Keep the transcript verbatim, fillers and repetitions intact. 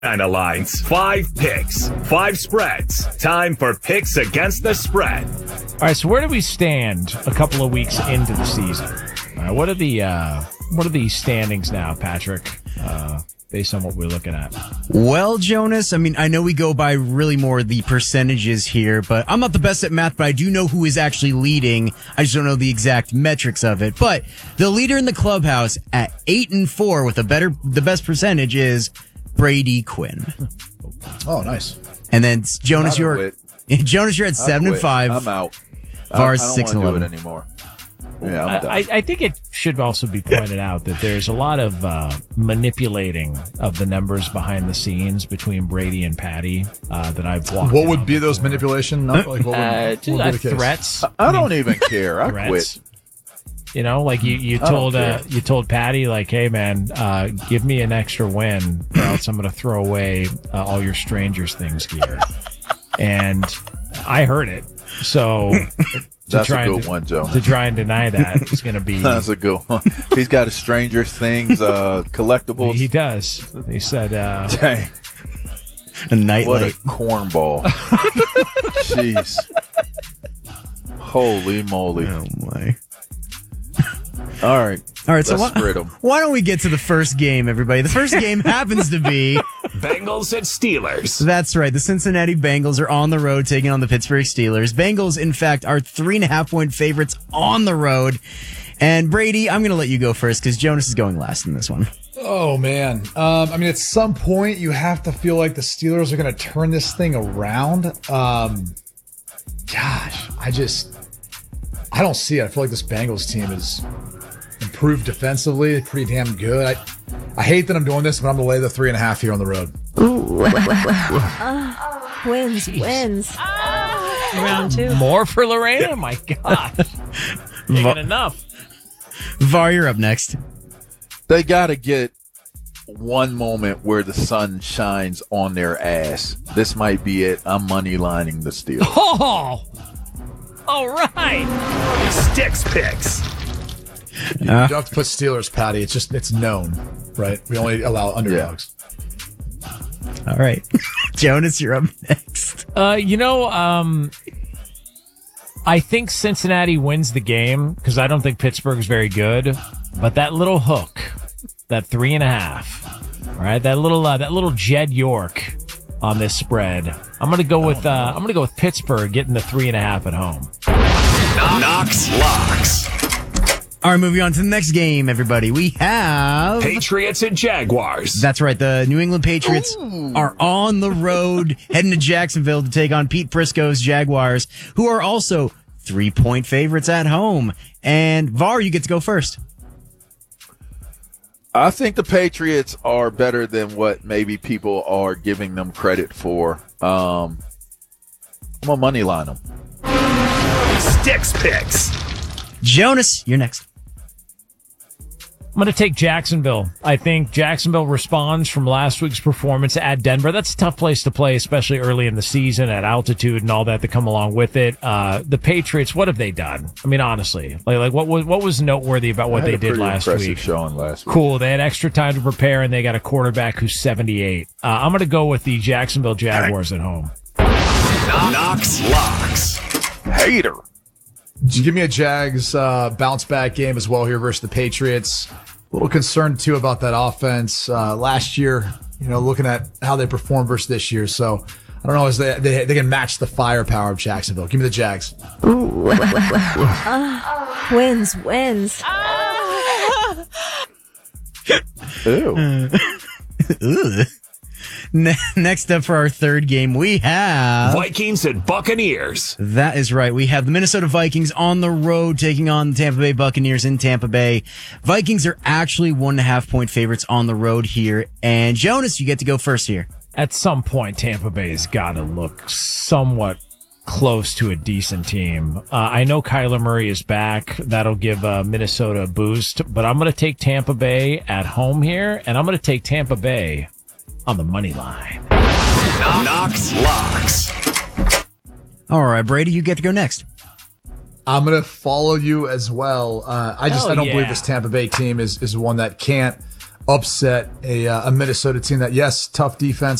Kind of lines. Five picks, five spreads. Time for picks against the spread. All right, so where do we stand a couple of weeks into the season? All right, what are the uh, what are the standings now, Patrick? Uh, based on what we're looking at. Well, Jonas, I mean, I know we go by really more the percentages here, but I'm not the best at math, but I do know who is actually leading. I just don't know the exact metrics of it. But the leader in the clubhouse at eight and four with a better, the best percentage is Brady Quinn. Oh, nice. And then Jonas, you're quit. Jonas, you're at seven and five. I'm out. Var's I don't six and want to do eleven it anymore. Yeah, I'm done. I, I think it should also be pointed out that there's a lot of uh, manipulating of the numbers behind the scenes between Brady and Patty uh, that I've walked. What down would be those before. manipulation? Not like what would, Uh, what just, would uh, be the case? threats. I don't even care. I Threats. quit. You know, like you, you I don't told uh, care. you told Patty, like, hey man, uh, give me an extra win, or else I'm going to throw away uh, all your Strangers Things gear. And I heard it, so to That's try a good and, one, Joe. to try and deny that is going to be. That's a good one. He's got a Stranger Things uh, collectibles. He does. He said, uh, Dang, a night what a light. cornball. Jeez. Holy moly. Oh my. All right. All right, so Let's why, spread 'em. why don't we get to the first game, everybody? The first game happens to be, Bengals and Steelers. that's right, the Cincinnati Bengals are on the road taking on the Pittsburgh Steelers. Bengals, in fact, are three and a half point favorites on the road. And Brady, I'm going to let you go first because Jonas is going last in this one. Oh, man. Um, I mean, at some point, you have to feel like the Steelers are going to turn this thing around. Um, gosh, I just, I don't see it. I feel like this Bengals team is improved defensively, pretty damn good. I, I hate that I'm doing this, but I'm going to lay the three and a half here on the road. Ooh. uh, wins, wins. Round two. more for Lorena? My God. Taking enough. Var, you're up next. They got to get one moment where the sun shines on their ass. This might be it. I'm money lining the Steelers. Oh, all right. Sticks picks. You don't have to put Steelers, Patty. It's just, it's known, right? We only allow underdogs. All right. Jonas, you're up next. Uh, you know, um, I think Cincinnati wins the game because I don't think Pittsburgh is very good. But that little hook, that three and a half, all right, that little uh, that little Jed York on this spread. I'm gonna go with uh, I'm gonna go with Pittsburgh getting the three and a half at home. Knox locks. All right, moving on to the next game, everybody. We have... Patriots and Jaguars. That's right. The New England Patriots Ooh. are on the road heading to Jacksonville to take on Pete Prisco's Jaguars, who are also three-point favorites at home. And Var, you get to go first. I think the Patriots are better than what maybe people are giving them credit for. Um, I'm going to money line them. Sticks picks. Jonas, you're next. I'm going to take Jacksonville. I think Jacksonville responds from last week's performance at Denver. That's a tough place to play, especially early in the season at altitude and all that that come along with it. Uh, the Patriots, what have they done? I mean, honestly, like, like what was what was noteworthy about what they did last week? Showing last week. Cool. They had extra time to prepare, and they got a quarterback who's seventy-eight. Uh, I'm going to go with the Jacksonville Jaguars at home. Knox locks. Hater. Give me a Jags uh, bounce back game as well here versus the Patriots. A little concerned too about that offense uh, last year. You know, looking at how they performed versus this year. So I don't know as they they, they can match the firepower of Jacksonville. Give me the Jags. Ooh. uh, wins, wins. Ew. Ugh. Ne- next up for our third game, we have... Vikings and Buccaneers. That is right. We have the Minnesota Vikings on the road taking on the Tampa Bay Buccaneers in Tampa Bay. Vikings are actually one and a half point favorites on the road here. And Jonas, you get to go first here. At some point, Tampa Bay's got to look somewhat close to a decent team. Uh, I know Kyler Murray is back. That'll give uh, Minnesota a boost. But I'm going to take Tampa Bay at home here, and I'm going to take Tampa Bay on the money line. Knox locks. All right, Brady, you get to go next. I'm going to follow you as well. Uh, I just Hell I don't yeah. believe this Tampa Bay team is is one that can't upset a, uh, a Minnesota team that, yes, tough defense.